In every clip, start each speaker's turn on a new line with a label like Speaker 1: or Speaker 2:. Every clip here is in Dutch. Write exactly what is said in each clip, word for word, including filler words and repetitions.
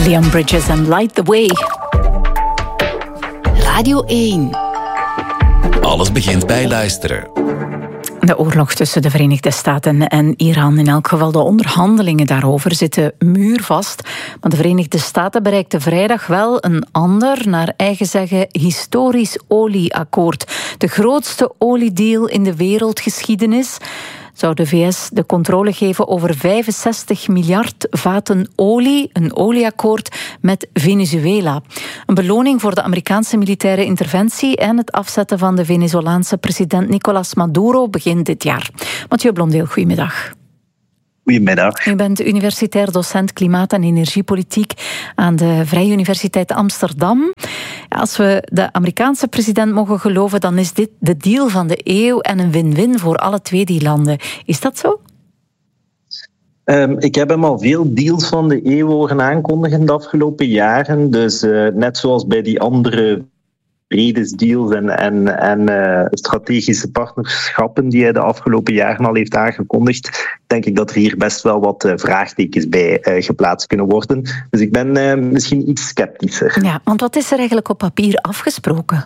Speaker 1: Leon Bridges en Light the Way. Radio één.
Speaker 2: Alles begint bij luisteren.
Speaker 1: De oorlog tussen de Verenigde Staten en Iran, in elk geval de onderhandelingen daarover, zitten muurvast. Maar de Verenigde Staten bereikten vrijdag wel een ander, naar eigen zeggen, historisch olieakkoord. De grootste oliedeal in de wereldgeschiedenis. Zou de V S de controle geven over vijfenzestig miljard vaten olie, een olieakkoord met Venezuela. Een beloning voor de Amerikaanse militaire interventie en het afzetten van de Venezolaanse president Nicolás Maduro begin dit jaar. Mathieu Blondeel, goedemiddag.
Speaker 3: Goedemiddag.
Speaker 1: U bent universitair docent klimaat- en energiepolitiek aan de Vrije Universiteit Amsterdam. Als we de Amerikaanse president mogen geloven, dan is dit de deal van de eeuw en een win-win voor alle twee die landen. Is dat zo?
Speaker 3: Um, ik heb hem al veel deals van de eeuw horen aankondigen de afgelopen jaren. Dus uh, net zoals bij die andere vredesdeals en, en, en uh, strategische partnerschappen die hij de afgelopen jaren al heeft aangekondigd, denk ik dat er hier best wel wat uh, vraagtekens bij uh, geplaatst kunnen worden. Dus ik ben uh, misschien iets sceptischer.
Speaker 1: Ja, want wat is er eigenlijk op papier afgesproken?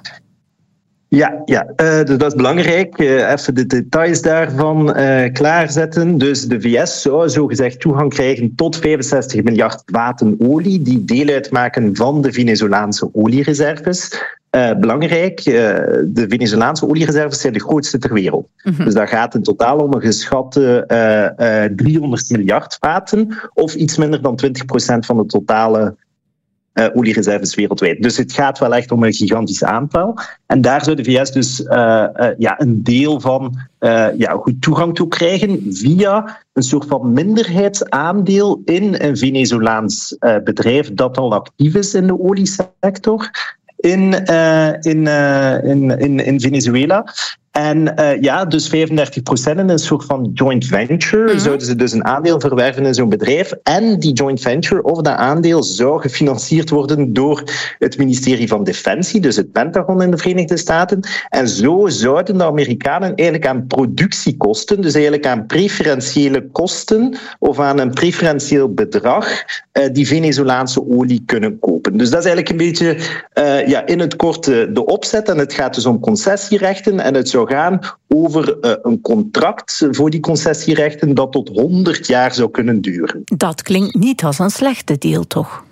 Speaker 3: Ja, ja uh, dus dat is belangrijk. Uh, even de details daarvan uh, klaarzetten. Dus de V S zou zogezegd toegang krijgen tot vijfenzestig miljard vaten olie die deel uitmaken van de Venezolaanse oliereserves. Uh, belangrijk, uh, de Venezolaanse oliereserves zijn de grootste ter wereld. Mm-hmm. Dus dat gaat in totaal om een geschatte uh, uh, driehonderd miljard vaten, of iets minder dan twintig procent van de totale uh, oliereserves wereldwijd. Dus het gaat wel echt om een gigantisch aantal. En daar zou de V S dus uh, uh, ja, een deel van uh, ja, goed toegang toe krijgen via een soort van minderheidsaandeel in een Venezolaans uh, bedrijf dat al actief is in de oliesector. In, uh, in, uh, in, in, in Venezuela. En uh, ja, dus vijfendertig procent in een soort van joint venture. Mm-hmm. Zouden ze dus een aandeel verwerven in zo'n bedrijf. En die joint venture of dat aandeel zou gefinancierd worden door het ministerie van Defensie, dus het Pentagon in de Verenigde Staten. En zo zouden de Amerikanen eigenlijk aan productiekosten, dus eigenlijk aan preferentiële kosten of aan een preferentieel bedrag, uh, die Venezolaanse olie kunnen kopen. Dus dat is eigenlijk een beetje uh, ja, in het kort uh, de opzet. En het gaat dus om concessierechten en het zou gaan over uh, een contract voor die concessierechten dat tot honderd jaar zou kunnen duren.
Speaker 1: Dat klinkt niet als een slechte deal, toch?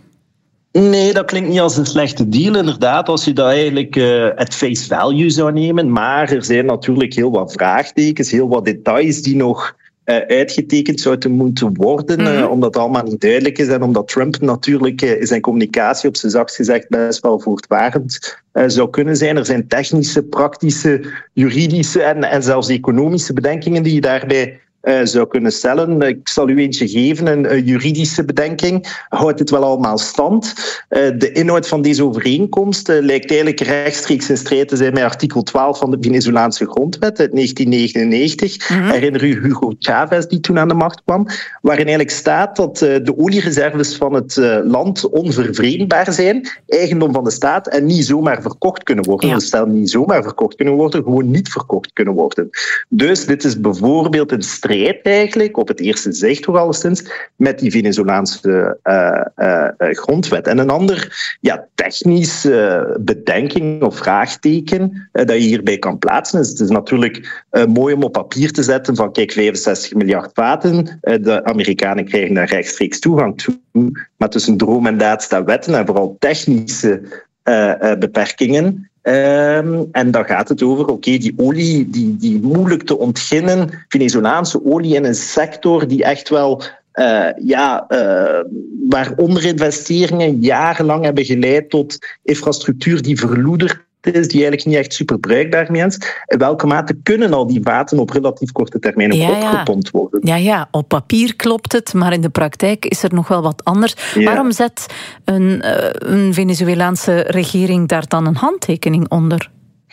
Speaker 3: Nee, dat klinkt niet als een slechte deal, inderdaad, als je dat eigenlijk uh, at face value zou nemen. Maar er zijn natuurlijk heel wat vraagtekens, heel wat details die nog Uh, uitgetekend zouden moeten worden, uh, mm-hmm. omdat het allemaal niet duidelijk is en omdat Trump natuurlijk uh, in zijn communicatie op zijn zachtst gezegd best wel voortvarend uh, zou kunnen zijn. Er zijn technische, praktische, juridische en, en zelfs economische bedenkingen die je daarbij Uh, zou kunnen stellen. Ik zal u eentje geven, een, een juridische bedenking. Houdt het wel allemaal stand? Uh, de inhoud van deze overeenkomst uh, lijkt eigenlijk rechtstreeks in strijd te zijn met artikel twaalf van de Venezolaanse grondwet uit negentien negenennegentig. Mm-hmm. Herinner u Hugo Chavez die toen aan de macht kwam? Waarin eigenlijk staat dat uh, de oliereserves van het uh, land onvervreemdbaar zijn, eigendom van de staat en niet zomaar verkocht kunnen worden. Ja. Dus stel niet zomaar verkocht kunnen worden, gewoon niet verkocht kunnen worden. Dus dit is bijvoorbeeld een strijd eigenlijk, op het eerste zicht toch alleszins, met die Venezolaanse uh, uh, grondwet. En een ander ja, technisch uh, bedenking of vraagteken uh, dat je hierbij kan plaatsen is, het is natuurlijk uh, mooi om op papier te zetten van kijk, vijfenzestig miljard vaten, uh, de Amerikanen krijgen daar rechtstreeks toegang toe, maar tussen droom en daad staan wetten en vooral technische uh, uh, beperkingen. Um, en dan gaat het over, oké, okay, die olie, die, die moeilijk te ontginnen, Venezolaanse olie in een sector die echt wel, uh, ja, uh, waar onderinvesteringen jarenlang hebben geleid tot infrastructuur die verloederd is, die eigenlijk niet echt super bruikbaar meer is. In welke mate kunnen al die vaten op relatief korte termijn
Speaker 1: ja,
Speaker 3: opgepompt worden?
Speaker 1: Ja, ja, op papier klopt het, maar in de praktijk is er nog wel wat anders. Ja. Waarom zet een, uh, een Venezolaanse regering daar dan een handtekening onder?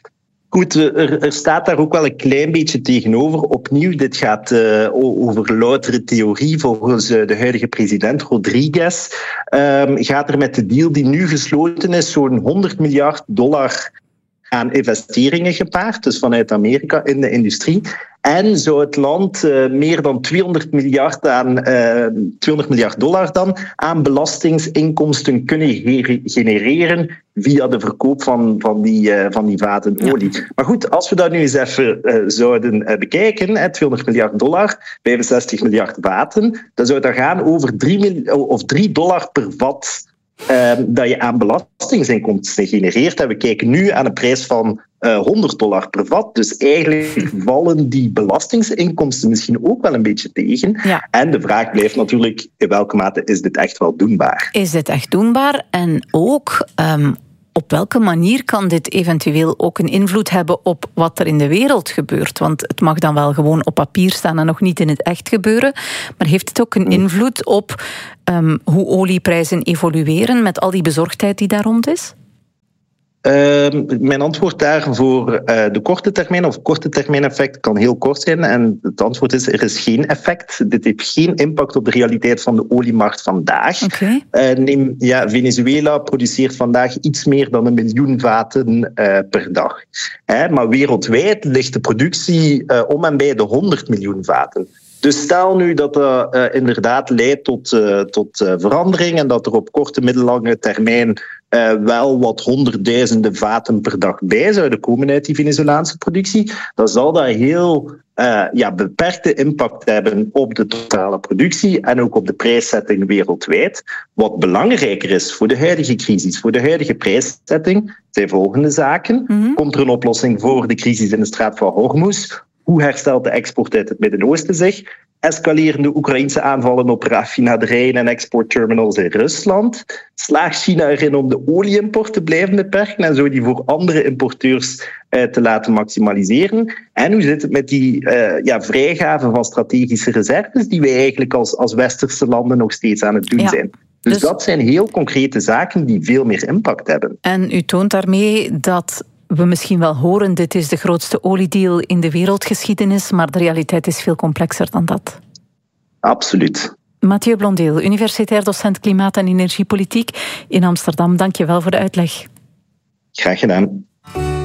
Speaker 3: Goed, er, er staat daar ook wel een klein beetje tegenover. Opnieuw, dit gaat uh, over loutere theorie. Volgens uh, de huidige president Rodriguez um, gaat er met de deal die nu gesloten is zo'n honderd miljard dollar aan investeringen gepaard, dus vanuit Amerika in de industrie. En zou het land uh, meer dan tweehonderd miljard, aan, uh, tweehonderd miljard dollar dan aan belastingsinkomsten kunnen genereren via de verkoop van, van, die, uh, van die vaten olie. Ja. Maar goed, als we dat nu eens even uh, zouden uh, bekijken, hè, tweehonderd miljard dollar, vijfenzestig miljard vaten, dan zou dat gaan over drie dollar per vat uh, dat je aan belastingsinkomsten genereert. En we kijken nu aan een prijs van Uh, honderd dollar per vat. Dus eigenlijk vallen die belastingsinkomsten misschien ook wel een beetje tegen.
Speaker 1: Ja.
Speaker 3: En de vraag blijft natuurlijk, in welke mate is dit echt wel doenbaar?
Speaker 1: Is dit echt doenbaar? En ook, um, op welke manier kan dit eventueel ook een invloed hebben op wat er in de wereld gebeurt? Want het mag dan wel gewoon op papier staan en nog niet in het echt gebeuren. Maar heeft het ook een invloed op um, hoe olieprijzen evolueren met al die bezorgdheid die daar rond is?
Speaker 3: Uh, mijn antwoord daar voor uh, de korte termijn of korte termijn effect kan heel kort zijn. En het antwoord is, er is geen effect. Dit heeft geen impact op de realiteit van de oliemarkt vandaag.
Speaker 1: Okay.
Speaker 3: Uh, neem, ja, Venezuela produceert vandaag iets meer dan een miljoen vaten uh, per dag. Hè, maar wereldwijd ligt de productie uh, om en bij de honderd miljoen vaten. Dus stel nu dat dat uh, inderdaad leidt tot, uh, tot uh, verandering en dat er op korte, middellange termijn uh, wel wat honderdduizenden vaten per dag bij zouden komen uit die Venezolaanse productie, dan zal dat heel uh, ja, beperkte impact hebben op de totale productie en ook op de prijszetting wereldwijd. Wat belangrijker is voor de huidige crisis, voor de huidige prijszetting, zijn volgende zaken. Mm-hmm. Komt er een oplossing voor de crisis in de straat van Hormuz? Hoe herstelt de export uit het Midden-Oosten zich? Escalerende Oekraïnse aanvallen op raffinaderijen en exportterminals in Rusland? Slaagt China erin om de olieimport te blijven beperken en zo die voor andere importeurs uh, te laten maximaliseren? En hoe zit het met die uh, ja, vrijgave van strategische reserves die wij eigenlijk als, als westerse landen nog steeds aan het doen ja. zijn? Dus, dus dat zijn heel concrete zaken die veel meer impact hebben.
Speaker 1: En u toont daarmee dat we misschien wel horen, dit is de grootste oliedeal in de wereldgeschiedenis, maar de realiteit is veel complexer dan dat.
Speaker 3: Absoluut.
Speaker 1: Mathieu Blondeel, universitair docent klimaat- en energiepolitiek in Amsterdam. Dank je wel voor de uitleg.
Speaker 3: Graag gedaan.